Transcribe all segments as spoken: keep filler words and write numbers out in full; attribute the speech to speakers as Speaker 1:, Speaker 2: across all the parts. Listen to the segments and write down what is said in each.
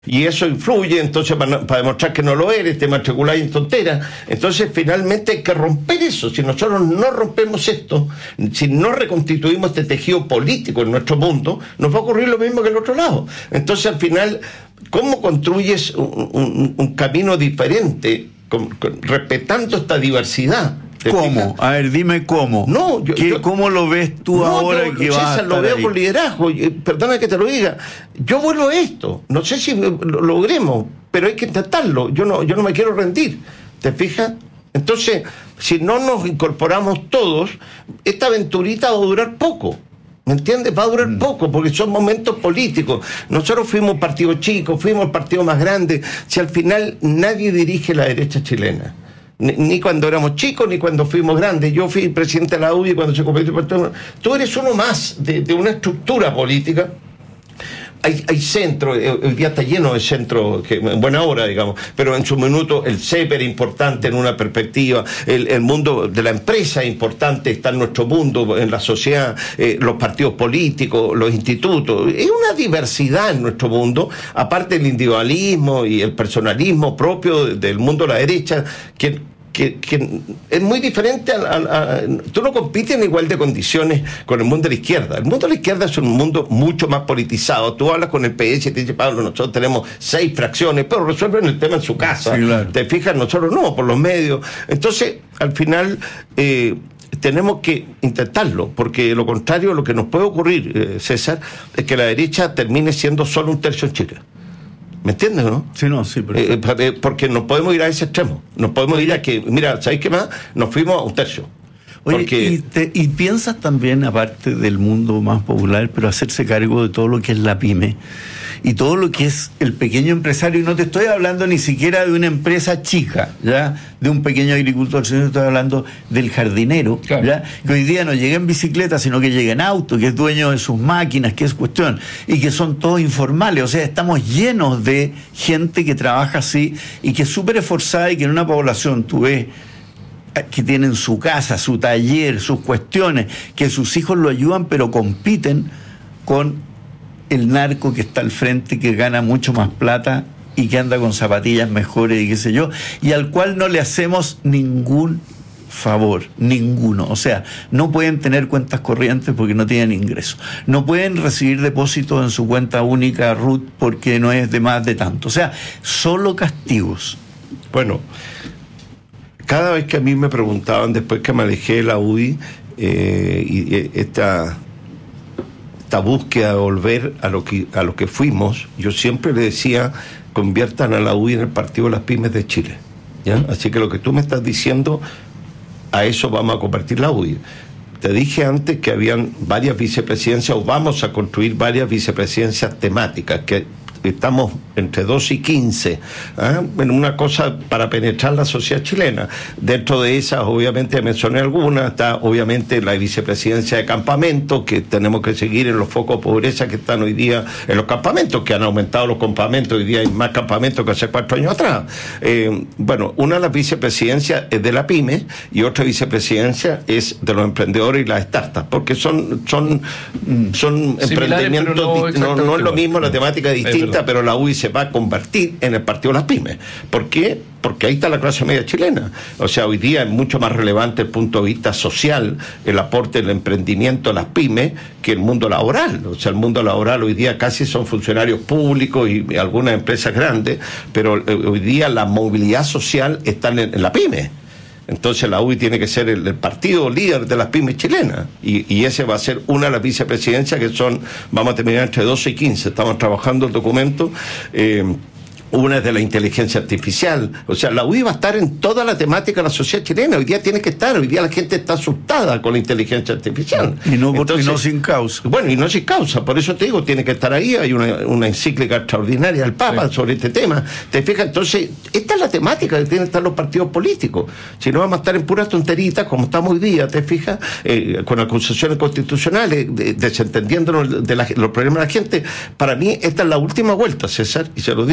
Speaker 1: Y eso influye, entonces para, para demostrar que no lo eres, te matriculáis en tonteras. Entonces finalmente hay que romper eso. Si nosotros no rompemos esto, si no reconstituimos este tejido político en nuestro mundo, nos va a ocurrir lo mismo que el otro lado. Entonces al final, ¿cómo construyes un, un, un camino diferente, con, con, respetando esta diversidad?
Speaker 2: ¿Cómo? A ver, dime cómo.
Speaker 1: No, yo,
Speaker 2: ¿Qué,
Speaker 1: yo,
Speaker 2: ¿Cómo lo ves tú no, ahora
Speaker 1: yo,
Speaker 2: que
Speaker 1: César,
Speaker 2: vas a estar
Speaker 1: lo veo
Speaker 2: ahí?
Speaker 1: Con liderazgo. Perdona que te lo diga. Yo vuelvo a esto. No sé si lo logremos, pero hay que intentarlo. Yo no, yo no me quiero rendir. ¿Te fijas? Entonces, si no nos incorporamos todos, esta aventurita va a durar poco. ¿Me entiendes? Va a durar mm. poco, porque son momentos políticos. Nosotros fuimos partido chico, fuimos el partido más grande. Si al final nadie dirige la derecha chilena. Ni, ni cuando éramos chicos, ni cuando fuimos grandes. Yo fui presidente de la U D I cuando se convirtió en partido. Tú eres uno más de, de una estructura política. Hay, hay centros, hoy día está lleno de centros, que, en buena hora, digamos, pero en su minuto el C E P era importante en una perspectiva, el, el mundo de la empresa es importante, está en nuestro mundo, en la sociedad, eh, los partidos políticos, los institutos, es una diversidad en nuestro mundo, aparte del individualismo y el personalismo propio del mundo de la derecha, que Que, que es muy diferente a, a, a, tú no compites en igual de condiciones con el mundo de la izquierda. El mundo de la izquierda es un mundo mucho más politizado. Tú hablas con el P S y te dice, Pablo, nosotros tenemos seis fracciones, pero resuelven el tema en su casa. Sí, claro. Te fijas, nosotros no, por los medios. Entonces, al final eh, tenemos que intentarlo, porque de lo contrario, lo que nos puede ocurrir, eh, César, es que la derecha termine siendo solo un tercio en Chile. ¿Me entiendes, no?
Speaker 2: Sí, no, sí, perfecto.
Speaker 1: Eh, porque nos podemos ir a ese extremo. Nos podemos Oye. ir a que, mira, ¿sabéis qué más? Nos fuimos a un tercio.
Speaker 2: Oye,
Speaker 1: porque...
Speaker 2: y, te, y piensas también, aparte del mundo más popular, pero hacerse cargo de todo lo que es la pyme y todo lo que es el pequeño empresario, y no te estoy hablando ni siquiera de una empresa chica, ya, de un pequeño agricultor, sino que estoy hablando del jardinero, claro. ya, que hoy día no llega en bicicleta, sino que llega en auto, que es dueño de sus máquinas, que es cuestión, y que son todos informales. O sea, estamos llenos de gente que trabaja así y que es súper esforzada, y que en una población tú ves que tienen su casa, su taller, sus cuestiones, que sus hijos lo ayudan, pero compiten con el narco que está al frente, que gana mucho más plata y que anda con zapatillas mejores y qué sé yo, y al cual no le hacemos ningún favor, ninguno. O sea, no pueden tener cuentas corrientes porque no tienen ingresos, no pueden recibir depósitos en su cuenta única R U T porque no es de más de tanto. O sea, solo castigos.
Speaker 1: Bueno, cada vez que a mí me preguntaban, después que me alejé de la U D I, eh, y, y esta... esta búsqueda de volver a lo que a lo que fuimos, yo siempre le decía, conviertan a la U D I en el partido de las pymes de Chile, ¿ya? Así que lo que tú me estás diciendo, a eso vamos a convertir la U D I. Te dije antes que habían varias vicepresidencias, o vamos a construir varias vicepresidencias temáticas, que estamos entre doce y quince, ¿eh? En una cosa para penetrar la sociedad chilena. Dentro de esas, obviamente, mencioné algunas, está obviamente la vicepresidencia de campamentos, que tenemos que seguir en los focos de pobreza que están hoy día en los campamentos, que han aumentado los campamentos, hoy día hay más campamentos que hace cuatro años atrás. Eh, bueno, una de las vicepresidencias es de la PYME, y otra vicepresidencia es de los emprendedores y las startups, porque son, son, son emprendimientos, no, no, no es lo mismo, la temática es distinta, pero la U D I se va a convertir en el partido de las pymes. ¿Por qué? Porque ahí está la clase media chilena. O sea, hoy día es mucho más relevante el punto de vista social, el aporte del emprendimiento a las pymes, que el mundo laboral. O sea, el mundo laboral hoy día casi son funcionarios públicos y, y algunas empresas grandes, pero eh, hoy día la movilidad social está en, en la pyme. Entonces la U D I tiene que ser el, el partido líder de las pymes chilenas, y, y ese va a ser una de las vicepresidencias, que son, vamos a terminar entre doce y quince, estamos trabajando el documento. eh, Una es de la inteligencia artificial. O sea, la U D I va a estar en toda la temática de la sociedad chilena. Hoy día tiene que estar. Hoy día la gente está asustada con la inteligencia artificial.
Speaker 2: Y no, Entonces,
Speaker 1: y
Speaker 2: no sin causa.
Speaker 1: Bueno, y no sin causa. Por eso te digo, tiene que estar ahí. Hay una, una encíclica extraordinaria del Papa, sí, sobre este tema. ¿Te fijas? Entonces, esta es la temática que tienen que estar los partidos políticos. Si no, vamos a estar en puras tonteritas, como estamos hoy día, ¿te fijas? Eh, con acusaciones constitucionales, de, desentendiéndonos de la, los problemas de la gente. Para mí, esta es la última vuelta, César, y se lo digo.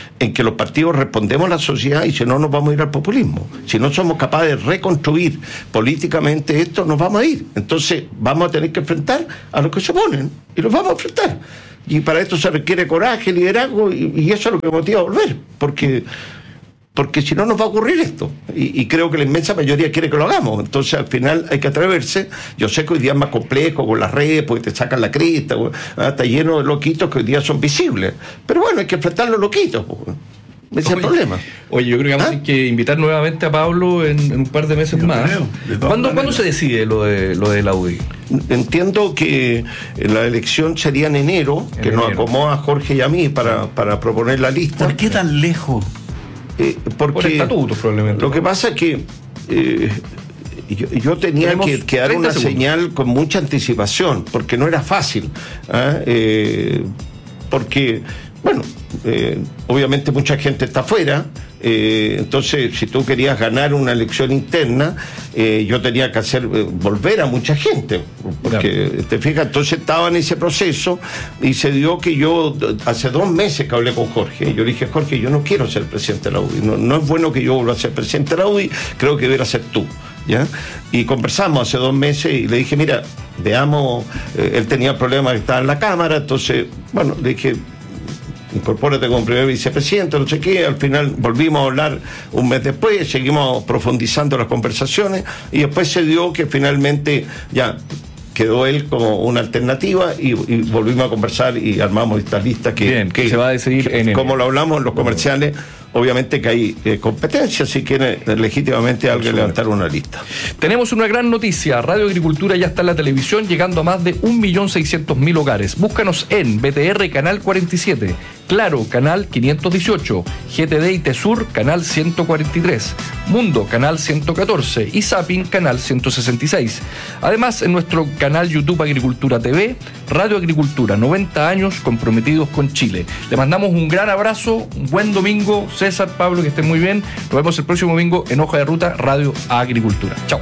Speaker 1: en que los partidos respondemos a la sociedad y si no nos vamos a ir al populismo. Si no somos capaces de reconstruir políticamente esto, nos vamos a ir. Entonces vamos a tener que enfrentar a los que se oponen y los vamos a enfrentar. Y para esto se requiere coraje, liderazgo y, y eso es lo que me motiva a volver, porque... porque si no nos va a ocurrir esto, y, y creo que la inmensa mayoría quiere que lo hagamos. Entonces al final hay que atreverse. Yo sé que hoy día es más complejo con las redes, porque te sacan la cresta, ah, está lleno de loquitos que hoy día son visibles, pero bueno, hay que enfrentar a los loquitos, pues. Ese es el problema.
Speaker 3: Oye, yo creo que vamos ¿Ah? a que invitar nuevamente a Pablo en, en un par de meses yo más. ¿Cuándo, ¿Cuándo se decide lo de lo de la U D I?
Speaker 1: Entiendo que la elección sería en enero, en que enero. Nos acomoda a Jorge y a mí para, para proponer la lista.
Speaker 2: ¿Por qué tan lejos?
Speaker 1: Eh, porque
Speaker 3: por estatutos probablemente.
Speaker 1: Lo que pasa es que eh, yo, yo tenía que, que dar una segundos. señal con mucha anticipación, porque no era fácil. ¿eh? Eh, porque, bueno, eh, obviamente mucha gente está afuera. Eh, entonces, si tú querías ganar una elección interna, eh, yo tenía que hacer eh, volver a mucha gente, porque claro. te fijas, entonces estaba en ese proceso y se dio que yo hace dos meses que hablé con Jorge, yo le dije, Jorge, yo no quiero ser presidente de la U D I, no, no es bueno que yo vuelva a ser presidente de la U D I, creo que debería ser tú, ¿ya? Y conversamos hace dos meses y le dije, mira, veamos, eh, él tenía problemas de estar en la Cámara, entonces, bueno, le dije, incorpórate como primer vicepresidente, no sé qué. Al final volvimos a hablar un mes después, seguimos profundizando las conversaciones y después se dio que finalmente ya quedó él como una alternativa y, y volvimos a conversar y armamos esta lista que,
Speaker 3: Bien,
Speaker 1: que
Speaker 3: se va a decidir
Speaker 1: que,
Speaker 3: en
Speaker 1: como lo hablamos en los comerciales. Obviamente que hay eh, competencia, si quiere legítimamente alguien levantar una lista.
Speaker 3: Tenemos una gran noticia. Radio Agricultura ya está en la televisión, llegando a más de un millón seiscientos mil hogares. Búscanos en B T R Canal cuarenta y siete, Claro Canal quinientos dieciocho, G T D y Tesur Canal ciento cuarenta y tres, Mundo Canal ciento catorce y Zapping Canal ciento sesenta y seis. Además, en nuestro canal YouTube Agricultura T V, Radio Agricultura, noventa años comprometidos con Chile. Le mandamos un gran abrazo, un buen domingo. César, Pablo, que estén muy bien. Nos vemos el próximo domingo en Hoja de Ruta, Radio Agricultura. Chao.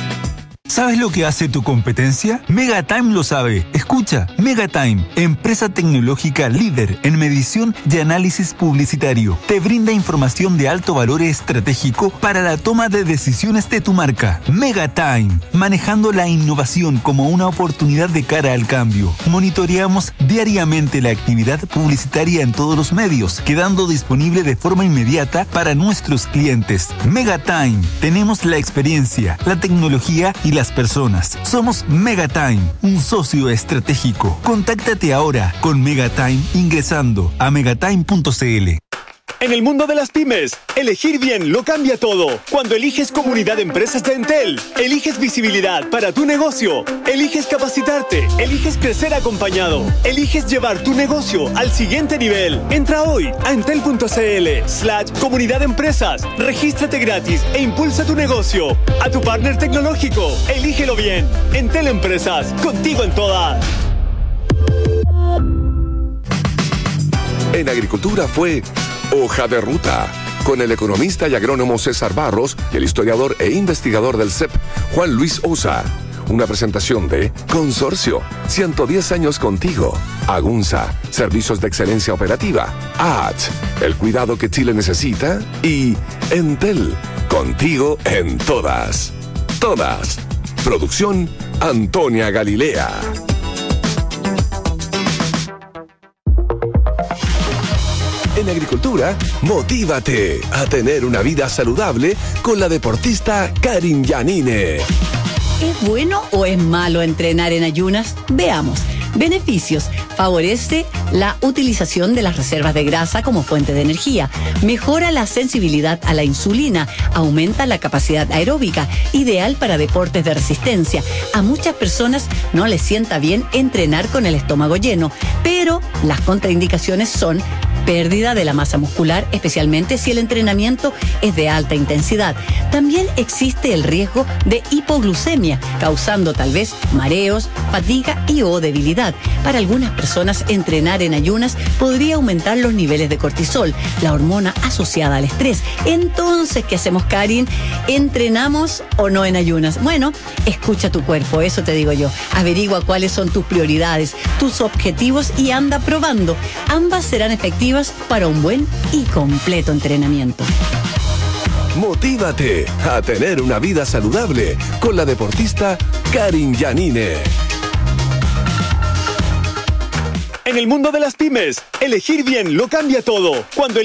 Speaker 4: ¿Sabes lo que hace tu competencia? Megatime lo sabe. Escucha, Megatime, empresa tecnológica líder en medición y análisis publicitario. Te brinda información de alto valor estratégico para la toma de decisiones de tu marca. Megatime, manejando la innovación como una oportunidad de cara al cambio. Monitoreamos diariamente la actividad publicitaria en todos los medios, quedando disponible de forma inmediata para nuestros clientes. Megatime, tenemos la experiencia, la tecnología y las personas. Somos Megatime, un socio estratégico. Contáctate ahora con Megatime ingresando a megatime punto c l.
Speaker 5: En el mundo de las pymes, elegir bien lo cambia todo. Cuando eliges Comunidad de Empresas de Entel, eliges visibilidad para tu negocio, eliges capacitarte, eliges crecer acompañado, eliges llevar tu negocio al siguiente nivel. Entra hoy a entel punto c l slash comunidad de empresas, regístrate gratis e impulsa tu negocio. A tu partner tecnológico, elígelo bien. Entel Empresas, contigo en todas.
Speaker 6: En Agricultura fue Hoja de Ruta, con el economista y agrónomo César Barros y el historiador e investigador del C E P, Juan Luis Osa. Una presentación de Consorcio, ciento diez años contigo. Agunza, servicios de excelencia operativa. A H, el cuidado que Chile necesita. Y Entel, contigo en todas. Todas. Producción Antonia Galilea. En Agricultura, motívate a tener una vida saludable con la deportista Karin Yanine.
Speaker 7: ¿Es bueno o es malo entrenar en ayunas? Veamos. Beneficios. Favorece la utilización de las reservas de grasa como fuente de energía. Mejora la sensibilidad a la insulina. Aumenta la capacidad aeróbica. Ideal para deportes de resistencia. A muchas personas no les sienta bien entrenar con el estómago lleno, pero las contraindicaciones son pérdida de la masa muscular, especialmente si el entrenamiento es de alta intensidad. También existe el riesgo de hipoglucemia, causando tal vez mareos, fatiga y o debilidad. Para algunas personas, entrenar en ayunas podría aumentar los niveles de cortisol, la hormona asociada al estrés. Entonces, ¿qué hacemos, Karin? ¿Entrenamos o no en ayunas? Bueno, escucha tu cuerpo, eso te digo yo. Averigua cuáles son tus prioridades, tus objetivos y anda probando. Ambas serán efectivas alternativas para un buen y completo entrenamiento.
Speaker 6: Motívate a tener una vida saludable con la deportista Karin Yanine.
Speaker 5: En el mundo de las pymes, elegir bien lo cambia todo. Cuando